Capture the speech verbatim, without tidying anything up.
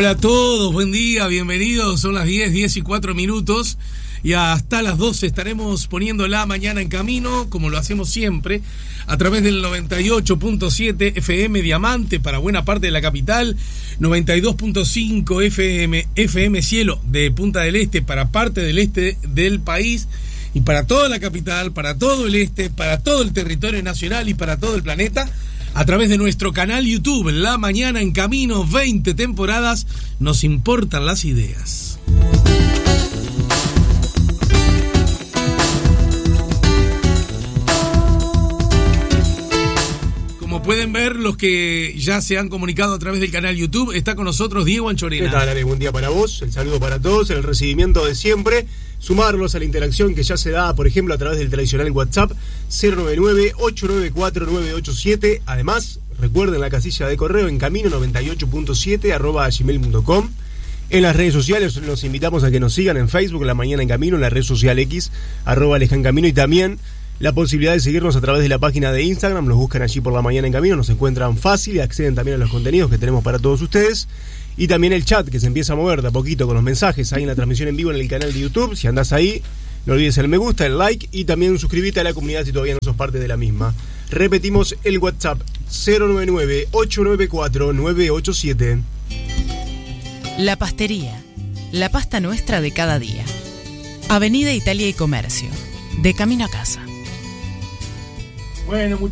Hola a todos, buen día, bienvenidos. Son las diez, diez y cuatro minutos y hasta las doce estaremos poniendo la mañana en camino, como lo hacemos siempre, a través del noventa y ocho punto siete F M Diamante para buena parte de la capital, noventa y dos punto cinco F M, F M Cielo de Punta del Este para parte del este del país y para toda la capital, para todo el este, para todo el territorio nacional y para todo el planeta, a través de nuestro canal YouTube, La Mañana en Camino, veinte temporadas, nos importan las ideas. Como pueden ver, los que ya se han comunicado a través del canal YouTube, está con nosotros Diego Anchorena. ¿Qué tal, Ale? Buen día para vos, el saludo para todos, el recibimiento de siempre. Sumarlos a la interacción que ya se da, por ejemplo, a través del tradicional WhatsApp cero nueve nueve, ocho nueve cuatro, nueve ocho siete. Además, recuerden la casilla de correo en camino noventa y ocho punto siete arroba gmail punto com. En las redes sociales los invitamos a que nos sigan en Facebook, La Mañana en Camino, en la red social X, arroba Alejan Camino, y también la posibilidad de seguirnos a través de la página de Instagram. Nos buscan allí por La Mañana en Camino, nos encuentran fácil y acceden también a los contenidos que tenemos para todos ustedes. Y también el chat que se empieza a mover de a poquito con los mensajes ahí en la transmisión en vivo en el canal de YouTube. Si andás ahí, no olvides el me gusta, el like y también suscribirte a la comunidad si todavía no sos parte de la misma. Repetimos el WhatsApp cero nueve nueve, ocho nueve cuatro, nueve ocho siete. La Pastería, la pasta nuestra de cada día. Avenida Italia y Comercio, de camino a casa. Bueno,